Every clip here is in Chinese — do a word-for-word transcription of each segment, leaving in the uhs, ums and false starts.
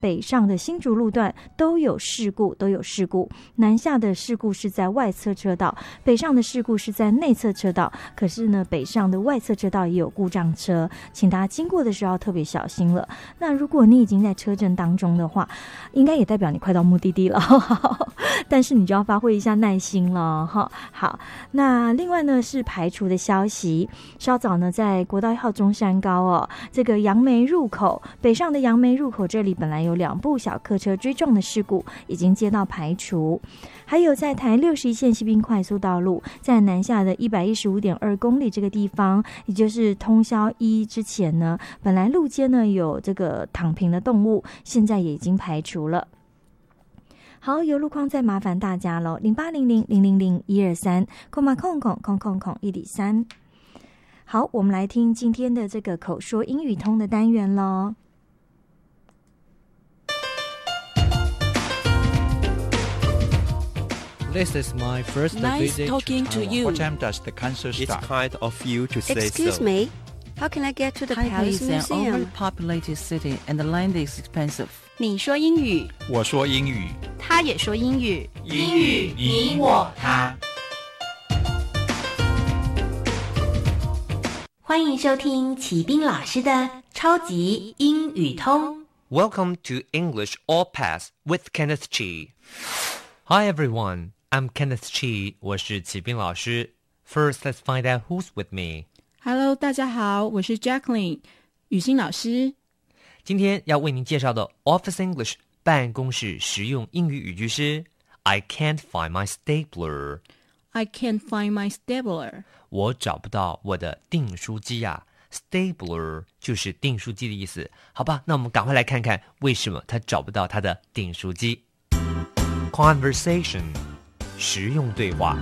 北上的新竹路段都有事故，都有事故。南下的事故是在外侧车道，北上的事故是在内侧车道。可是呢，北上的外侧车道也有故障车，请大家经过的时候要特别小心了。那如果你已经在车阵当中的话，应该也代表你快到目的地了，但是你就要发挥一下耐心了哈。好，那另外呢是排除的消息，稍早呢在国道一号中山高哦，这个杨梅入口北上的杨梅入口这里本来有两部小客车追撞的事故，已经接到排除。还有在台六十一线西滨快速道路，在南下的一百一十五点二公里这个地方，也就是通宵一之前呢，本来路肩呢有这个躺平的动物，现在也已经排除了。好，有路况再麻烦大家咯，零八零零零零零一二三空嘛空空空空空一里三。好，我们来听今天的这个口说英语通的单元咯。 This is my first Nice visit talking to to Taiwan. you. What time does the concert It's start? kind of you to say Excuse so. me, how can I get to the Taipei Palace is an Museum? overpopulated city and the land is expensive. 你说英语， 我说英语， 他也说英语， 英语你我他。 欢迎收听齐斌老师的超级英语通。 Welcome to English All Pass with Kenneth Chi. Hi everyone, I'm Kenneth Chi. 我是齐斌老师。First, let's find out who's with me. Hello， 大家好，我是 Jacqueline 雨欣老师。 今天要为您介绍的 Office English 办公室实用英语语句是 I can't find my stapler. I can't find my stapler. 我找不到我的订书机呀、啊。Stapler 就是订书机的意思。好吧，那我们赶快来看看为什么他找不到他的订书机。Conversation 实用对话。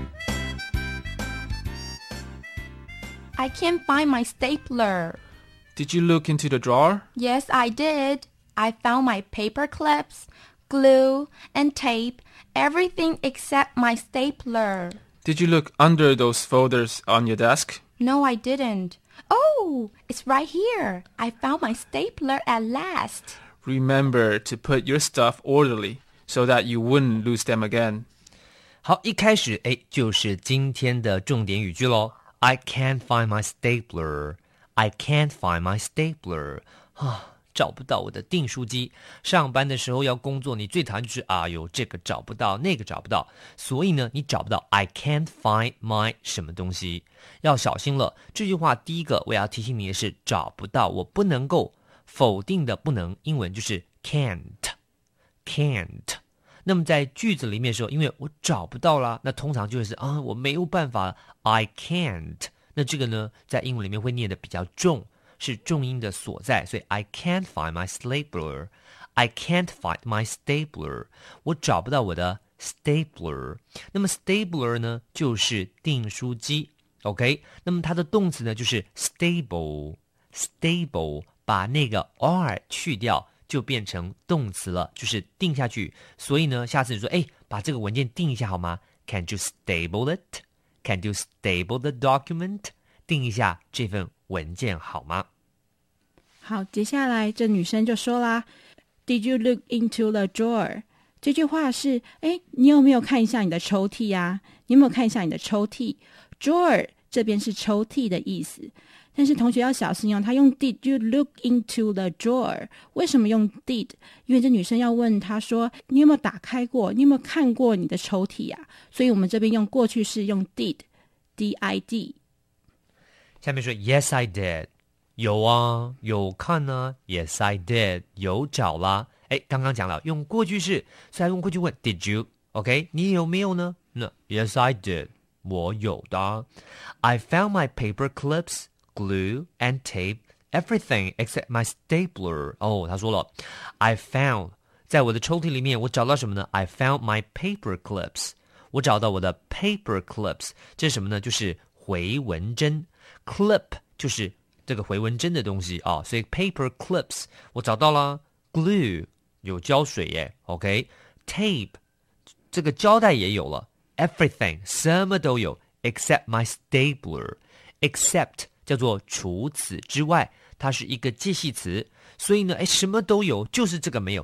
I can't find my stapler. Did you look into the drawer? Yes, I did. I found my paper clips, glue, and tape, everything except my stapler. Did you look under those folders on your desk? No, I didn't. Oh, it's right here. I found my stapler at last. Remember to put your stuff orderly so that you wouldn't lose them again. 好，一开始哎，就是今天的重点语句咯。I can't find my stapler. I can't find my stapler. 啊，找不到我的订书机。上班的时候要工作，你最讨厌就是啊哟，这个找不到，那个找不到。所以呢，你找不到 I can't find my 什么东西，要小心了。这句话第一个我要提醒你的是找不到，我不能够，否定的不能，英文就是 can't can't。那么在句子里面的时候，因为我找不到啦，那通常就是啊，我没有办法 I can't。那这个呢，在英文里面会念的比较重，是重音的所在，所以 I can't find my stapler. I can't find my stapler. 我找不到我的 stapler. 那么 stapler 呢，就是订书机。OK， 那么它的动词呢，就是 stable. Stable， 把那个 r 去掉。就变成动词了，就是定下去。所以呢，下次你说，哎，把这个文件定一下好吗 ？Can you stable it? Can you stable the document? 定一下这份文件好吗？ 好，接下来这女生就说啦 Did you look into the drawer? 这句话是，哎，你有没有看一下你的抽屉呀、啊？你有没有看一下你的抽屉 ？Drawer 这边是抽屉的意思。但是同学要小心哦，他用 Did you look into the drawer？ 为什么用 did？ 因为这女生要问他说，你有没有打开过？你有没有看过你的抽屉啊？所以我们这边用过去式用 did D I D。 下面说 Yes I did， 有啊，有看呢、啊、Yes I did， 有找啦。哎，刚刚讲了用过去式，所以用过去问 Did you？ OK， 你有没有呢？那 Yes I did， 我有的。I found my paper clips，glue and tape, everything except my stapler. 哦，他说了 I found 在我的抽屉里面我找到什么呢？ I found my paper clips. 我找到我的 paper clips. 这是什么呢？就是回纹针。 Clip 就是这个回纹针的东西啊、哦，所以 paper clips 我找到了。 Glue 有胶水耶 OK， Tape 这个胶带也有了。 Everything 什么都有 except my stapler. Except叫做除此之外，它它是一个介系词，所以呢，哎，什么都有，就是这个没有，